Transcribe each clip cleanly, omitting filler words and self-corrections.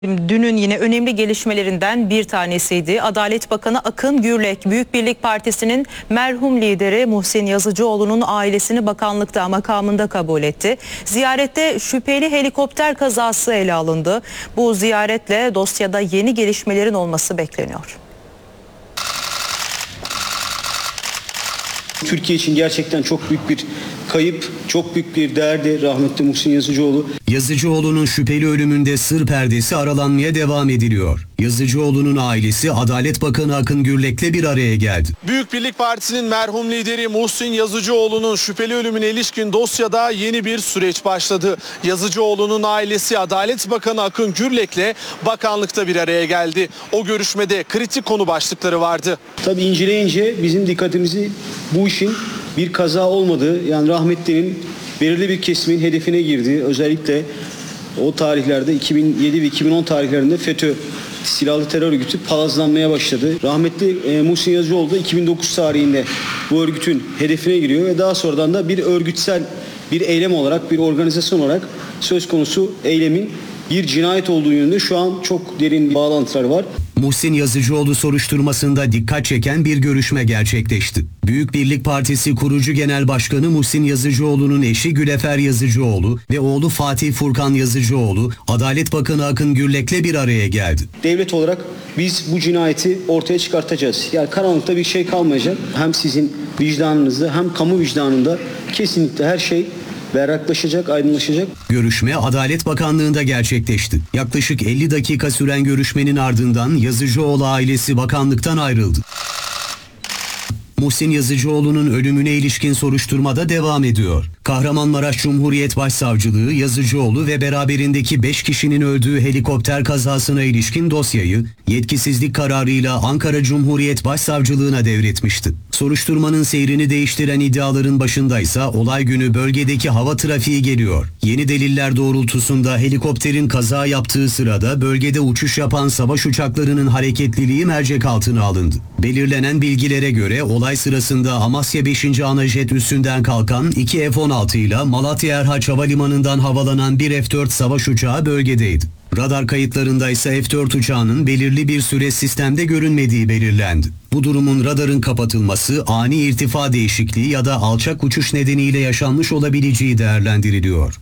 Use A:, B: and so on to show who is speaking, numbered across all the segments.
A: Dünün yine önemli gelişmelerinden bir tanesiydi. Adalet Bakanı Akın Gürlek, Büyük Birlik Partisi'nin merhum lideri Muhsin Yazıcıoğlu'nun ailesini bakanlıkta makamında kabul etti. Ziyarette şüpheli helikopter kazası ele alındı. Bu ziyaretle dosyada yeni gelişmelerin olması bekleniyor.
B: Türkiye için gerçekten çok büyük bir kayıp, çok büyük bir değerdi rahmetli Muhsin Yazıcıoğlu.
C: Yazıcıoğlu'nun şüpheli ölümünde sır perdesi aralanmaya devam ediliyor. Yazıcıoğlu'nun ailesi Adalet Bakanı Akın Gürlek'le bir araya geldi.
D: Büyük Birlik Partisi'nin merhum lideri Muhsin Yazıcıoğlu'nun şüpheli ölümüne ilişkin dosyada yeni bir süreç başladı. Yazıcıoğlu'nun ailesi Adalet Bakanı Akın Gürlek'le bakanlıkta bir araya geldi. O görüşmede kritik konu başlıkları vardı.
B: Tabii inceleyince bizim dikkatimizi bu işin bir kaza olmadığı, yani rahmetlinin belirli bir kesimin hedefine girdiği, özellikle o tarihlerde 2007 ve 2010 tarihlerinde FETÖ silahlı terör örgütü palazlanmaya başladı. Rahmetli Muhsin Yazıcıoğlu da 2009 tarihinde bu örgütün hedefine giriyor ve daha sonradan da bir örgütsel bir eylem olarak, bir organizasyon olarak söz konusu eylemin bir cinayet olduğu yönünde şu an çok derin bağlantılar var.
C: Muhsin Yazıcıoğlu soruşturmasında dikkat çeken bir görüşme gerçekleşti. Büyük Birlik Partisi kurucu genel başkanı Muhsin Yazıcıoğlu'nun eşi Gülefer Yazıcıoğlu ve oğlu Fatih Furkan Yazıcıoğlu, Adalet Bakanı Akın Gürlek'le bir araya geldi.
B: Devlet olarak biz bu cinayeti ortaya çıkartacağız. Yani karanlıkta bir şey kalmayacak. Hem sizin vicdanınızda hem kamu vicdanında kesinlikle her şey berraklaşacak, aydınlaşacak.
C: Görüşme Adalet Bakanlığı'nda gerçekleşti. Yaklaşık 50 dakika süren görüşmenin ardından Yazıcıoğlu ailesi bakanlıktan ayrıldı. Muhsin Yazıcıoğlu'nun ölümüne ilişkin soruşturmada devam ediyor. Kahramanmaraş Cumhuriyet Başsavcılığı Yazıcıoğlu ve beraberindeki 5 kişinin öldüğü helikopter kazasına ilişkin dosyayı yetkisizlik kararıyla Ankara Cumhuriyet Başsavcılığına devretmişti. Soruşturmanın seyrini değiştiren iddiaların başındaysa olay günü bölgedeki hava trafiği geliyor. Yeni deliller doğrultusunda helikopterin kaza yaptığı sırada bölgede uçuş yapan savaş uçaklarının hareketliliği mercek altına alındı. Belirlenen bilgilere göre olay sırasında Amasya 5. Anajet üssünden kalkan 2 F-16 ile Malatya Erhaç Havalimanı'ndan havalanan bir F-4 savaş uçağı bölgedeydi. Radar kayıtlarında ise F-4 uçağının belirli bir süre sistemde görünmediği belirlendi. Bu durumun radarın kapatılması, ani irtifa değişikliği ya da alçak uçuş nedeniyle yaşanmış olabileceği değerlendiriliyor.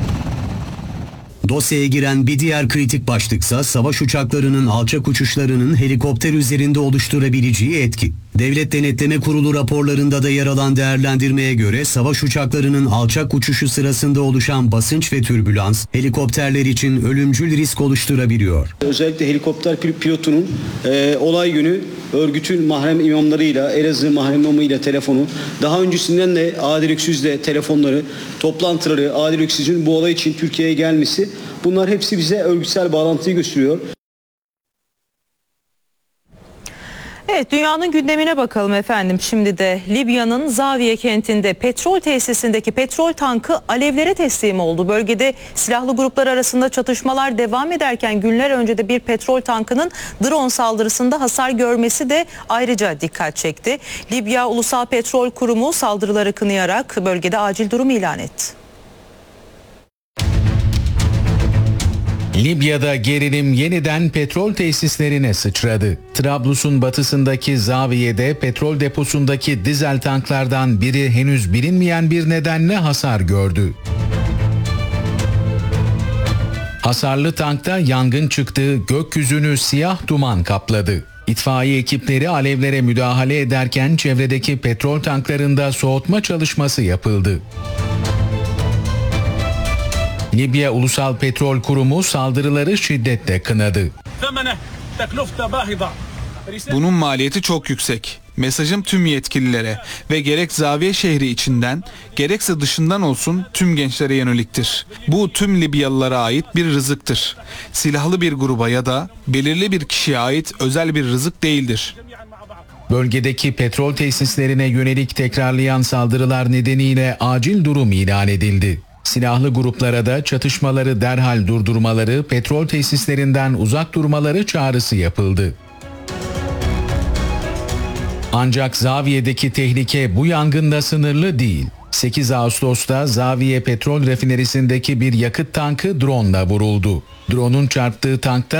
C: Dosyaya giren bir diğer kritik başlıksa savaş uçaklarının alçak uçuşlarının helikopter üzerinde oluşturabileceği etki. Devlet Denetleme Kurulu raporlarında da yer alan değerlendirmeye göre savaş uçaklarının alçak uçuşu sırasında oluşan basınç ve türbülans helikopterler için ölümcül risk oluşturabiliyor.
B: Özellikle helikopter pilotunun olay günü örgütün mahrem imamlarıyla, Elazığ mahrem imamıyla telefonu, daha öncesinden de Adil Öksüz'le telefonları, toplantıları, Adil Öksüz'ün bu olay için Türkiye'ye gelmesi, bunlar hepsi bize örgütsel bağlantıyı gösteriyor.
A: Evet, dünyanın gündemine bakalım efendim. Şimdi de Libya'nın Zaviye kentinde petrol tesisindeki petrol tankı alevlere teslim oldu. Bölgede silahlı gruplar arasında çatışmalar devam ederken günler önce de bir petrol tankının drone saldırısında hasar görmesi de ayrıca dikkat çekti. Libya Ulusal Petrol Kurumu saldırıları kınayarak bölgede acil durum ilan etti.
E: Libya'da gerilim yeniden petrol tesislerine sıçradı. Trablus'un batısındaki Zaviye'de petrol deposundaki dizel tanklardan biri henüz bilinmeyen bir nedenle hasar gördü. Hasarlı tankta yangın çıktı, gökyüzünü siyah duman kapladı. İtfaiye ekipleri alevlere müdahale ederken çevredeki petrol tanklarında soğutma çalışması yapıldı. Libya Ulusal Petrol Kurumu saldırıları şiddetle kınadı.
F: Bunun maliyeti çok yüksek. Mesajım tüm yetkililere ve gerek Zaviye şehri içinden gerekse dışından olsun tüm gençlere yöneliktir. Bu tüm Libyalılara ait bir rızıktır. Silahlı bir gruba ya da belirli bir kişiye ait özel bir rızık değildir.
E: Bölgedeki petrol tesislerine yönelik tekrarlayan saldırılar nedeniyle acil durum ilan edildi. Silahlı gruplara da çatışmaları derhal durdurmaları, petrol tesislerinden uzak durmaları çağrısı yapıldı. Ancak Zaviye'deki tehlike bu yangında sınırlı değil. 8 Ağustos'ta Zaviye Petrol Rafinerisi'ndeki bir yakıt tankı drone ile vuruldu. Drone'un çarptığı tankta